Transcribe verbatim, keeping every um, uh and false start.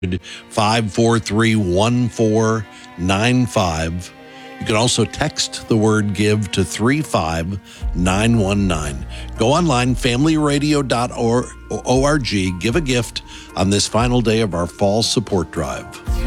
five four three, one four nine five. You can also text the word give to three five nine one nine. Go online, family radio dot org. Give a gift on this final day of our fall support drive.